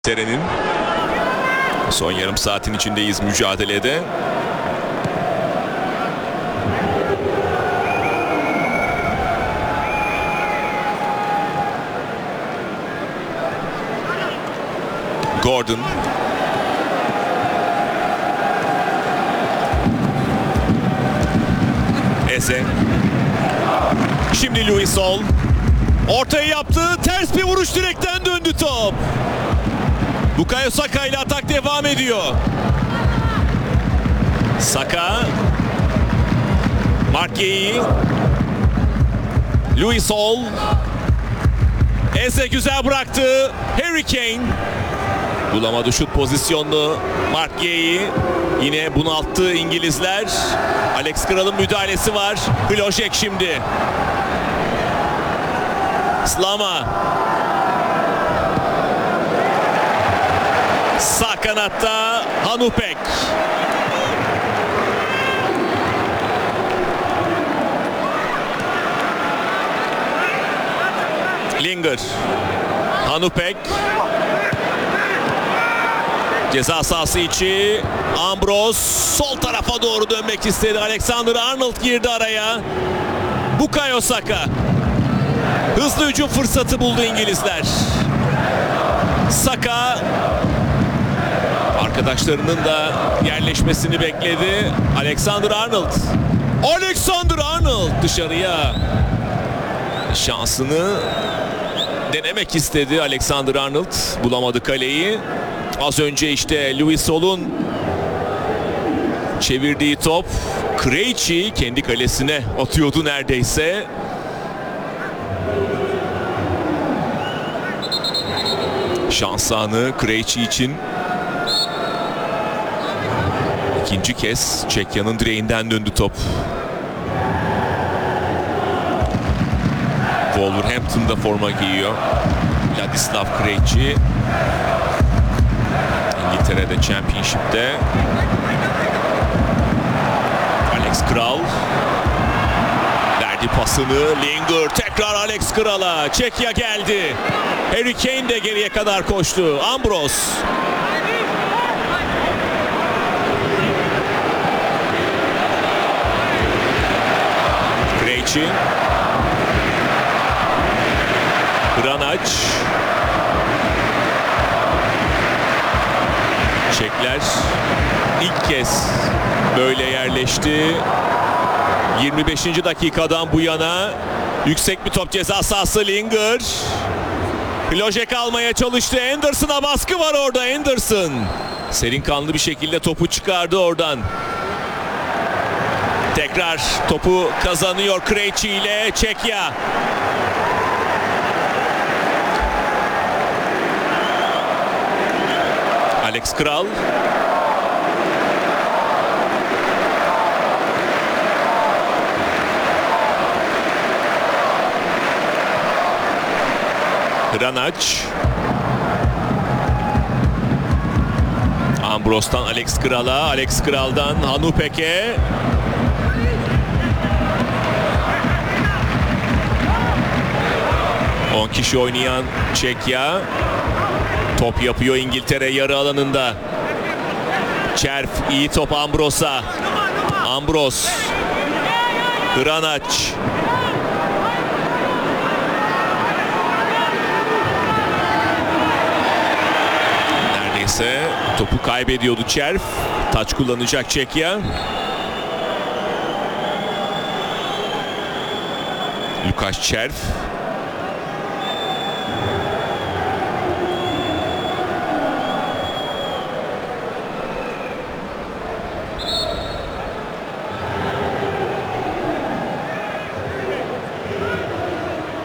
Seren'in son yarım saatin içindeyiz mücadelede. Gordon. Eze. Şimdi Louis Sol. Ortaya yaptı. Ters bir vuruş, direkten döndü top. Bukayo Saka ile atak devam ediyor. Saka. Marquinhos. Louis Sol. Eze güzel bıraktı. Harry Kane. Bulamadı şut pozisyonunu. Marquinhos. Yine bunalttı İngilizler. Alex Kral'ın müdahalesi var. Hložek şimdi. Slama. Sağ kanatta Hanupek. Linger. Hanupek. Ceza sahası içi. Ambrose sol tarafa doğru dönmek istedi. Alexander-Arnold girdi araya. Bukayo Saka. Hızlı hücum fırsatı buldu İngilizler. Saka arkadaşlarının da yerleşmesini bekledi. Alexander-Arnold. Alexander-Arnold dışarıya şansını denemek istedi. Alexander-Arnold bulamadı kaleyi. Az önce işte Louis Sol'un çevirdiği top Krejci kendi kalesine atıyordu neredeyse. Şans anı Krejci için. İkinci kez Çekya'nın direğinden döndü top. Wolverhampton'da forma giyiyor Ladislav Krejci. İngiltere'de Championship'te. Alex Kral verdi pasını. Linger tekrar Alex Kral'a. Çekya geldi. Harry Kane de geriye kadar koştu. Ambrose. Krejci. Granac. Çekler ilk kez böyle yerleşti. 25. dakikadan bu yana yüksek bir top, ceza sahası. Linger. Hložek almaya çalıştı. Anderson'a baskı var orada. Anderson serin kanlı bir şekilde topu çıkardı oradan. Tekrar topu kazanıyor Krejci ile Çekya. Alex Kral. Granac. Ambrose'tan Alex Kral'a. Alex Kral'dan Hanupek'e. On kişi oynayan Çekya. Top yapıyor İngiltere yarı alanında. Çerf iyi top Ambros'a. Ambrose. Granac. Neredeyse topu kaybediyordu Çerf. Taç kullanacak Çekya. Lukasz Çerf.